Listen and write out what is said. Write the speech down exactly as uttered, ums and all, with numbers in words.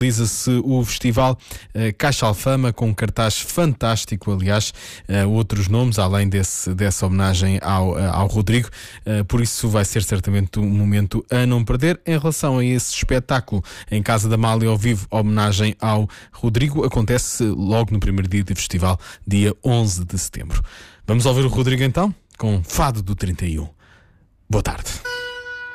Realiza-se o festival uh, Caixa Alfama, com um cartaz fantástico, aliás, uh, outros nomes, além desse, dessa homenagem ao, uh, ao Rodrigo, uh, por isso vai ser certamente um momento a não perder. Em relação a esse espetáculo em Casa da Amália ao vivo, homenagem ao Rodrigo, acontece logo no primeiro dia do festival, dia onze de setembro. Vamos ouvir o Rodrigo então, com Fado do trinta e um. Boa tarde.